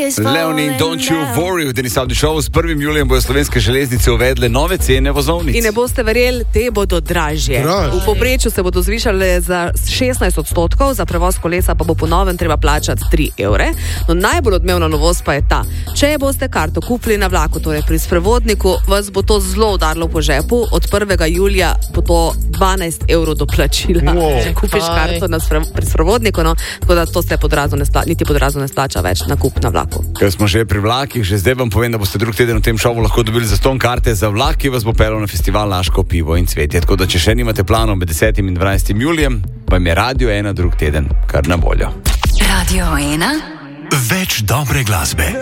Leonie, don't you worry, v Denis Avdi Show. S 1. julijem bojo slovenske železnice uvedle nove cene vozovnic. In ne boste verjeli, te bodo dražje. V povprečju se bodo zvišale za 16%, za prevoz kolesa pa bo po novem treba plačati 3 evre. No, najbolj odmevna novost pa je ta. Če boste karto kupili na vlaku, torej pri sprevodniku, vas bo to zelo udarilo po žepu. Od 1. julija bo to 12 evrov do plačila. Če kupiš karto pri sprevodniku, no, tako da to se niti podrazno ne splača več na kup na vlaku. Ker smo že pri vlakih, že zdaj vam povem, da boste drug teden v tem šovu lahko dobili zastonj karte za vlak, ki vas bo pelal na festival Laško pivo in cvetje. Tako da, če še nimate planov med 10. in 12. julijem, vam je Radio 1 drug teden kar na voljo. Radio 1. Več dobre glasbe.